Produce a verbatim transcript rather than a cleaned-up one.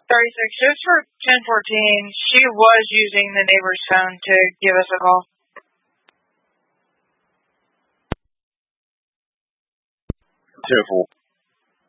thirty-six, just for ten fourteen, she was using the neighbor's phone to give us a call. ten four.